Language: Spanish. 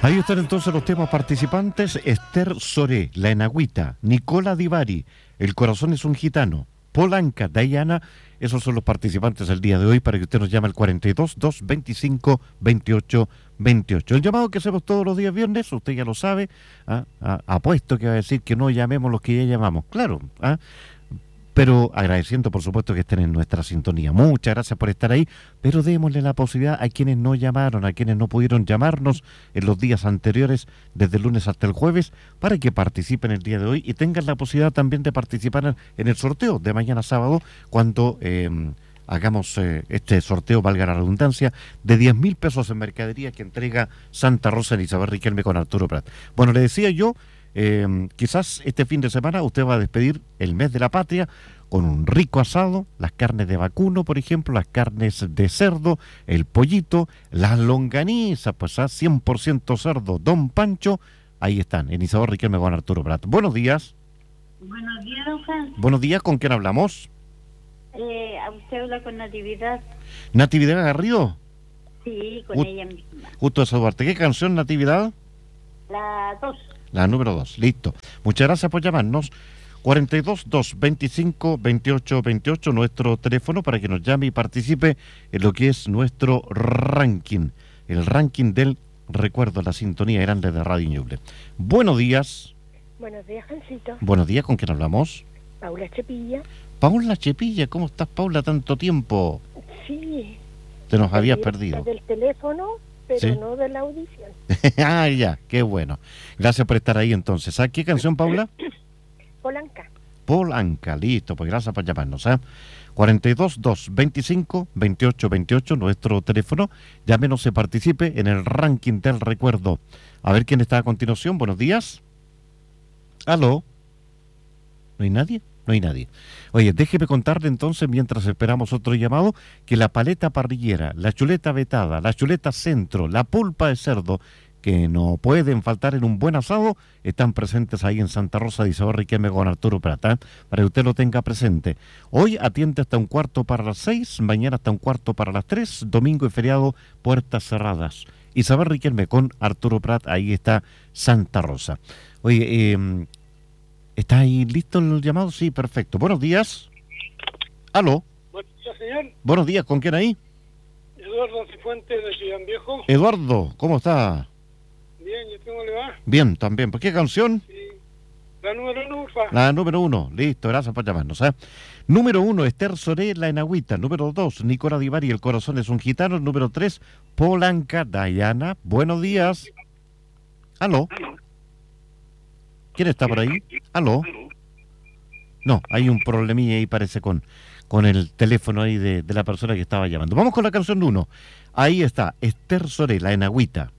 Ahí están entonces los temas participantes: Esther Soré, La Enagüita, Nicola Divari, El Corazón es un Gitano, Polanca, Dayana. Esos son los participantes del día de hoy para que usted nos llame al 42-225-28-28. El llamado que hacemos todos los días viernes, usted ya lo sabe. Apuesto que va a decir que no llamemos los que ya llamamos, claro. Pero agradeciendo, por supuesto, que estén en nuestra sintonía. Muchas gracias por estar ahí, pero démosle la posibilidad a quienes no llamaron, a quienes no pudieron llamarnos en los días anteriores, desde el lunes hasta el jueves, para que participen el día de hoy y tengan la posibilidad también de participar en el sorteo de mañana sábado, cuando hagamos este sorteo, valga la redundancia, de 10.000 pesos en mercadería que entrega Santa Rosa en Isabel Riquelme con Arturo Prat. Bueno, le decía yo, quizás este fin de semana usted va a despedir el mes de la patria con un rico asado, las carnes de vacuno, por ejemplo, las carnes de cerdo, el pollito, las longanizas, pues 100% cerdo, Don Pancho. Ahí están, en Isabel Riquelme con Arturo Prat. Buenos días. Buenos días, don Juan. Buenos días, ¿con quién hablamos? A usted habla con Natividad. ¿Natividad Garrido? Sí, con ella misma. Justo de Duarte. ¿Qué canción, Natividad? La 2. La número 2, listo. Muchas gracias por llamarnos. 42-225-28-28, nuestro teléfono para que nos llame y participe en lo que es nuestro ranking. El ranking del recuerdo, la sintonía grande de Radio Ñuble. Buenos días. Buenos días, Jancito. Buenos días, ¿con quién hablamos? Paula Chepilla. Paula Chepilla, ¿cómo estás, Paula, tanto tiempo? Sí. Te nos habías perdido. Del teléfono, pero ¿sí? no de la audición. Ah, ya, qué bueno. Gracias por estar ahí entonces. ¿A qué canción, Paula? Polanca. Polanca, listo, pues gracias por llamarnos. 42-225-28-28, nuestro teléfono. Llámenos, se participe en el ranking del recuerdo. A ver quién está a continuación. Buenos días. ¿Aló? ¿No hay nadie? No hay nadie. Oye, déjeme contarle entonces, mientras esperamos otro llamado, que la paleta parrillera, la chuleta vetada, la chuleta centro, la pulpa de cerdo, que no pueden faltar en un buen asado, están presentes ahí en Santa Rosa de Isabel Riquelme con Arturo Prat, para que usted lo tenga presente. Hoy atiende hasta 5:45, mañana hasta 5:45, domingo y feriado, puertas cerradas. Isabel Riquelme con Arturo Prat, ahí está Santa Rosa. Oye, ¿está ahí listo el llamado? Sí, perfecto. Buenos días. ¿Aló? Buenos días, señor. Buenos días, ¿con quién ahí? Eduardo Cifuentes de Ciudad Viejo. Eduardo, ¿cómo está? Bien, ¿y cómo le va? Bien, también. ¿Por qué canción? Sí. La número 1, Urfa. La número 1, listo, gracias por llamarnos. Número 1, Esther Soré, La Enagüita. Número 2, Nicola Divari, El Corazón es un Gitano. Número 3, Polanca, Dayana. Buenos días. ¿Aló? ¿Quién está por ahí? ¿Aló? No, hay un problemilla ahí, parece, con el teléfono ahí de la persona que estaba llamando. Vamos con la canción 1. Ahí está, Esther Soré, La Enagüita.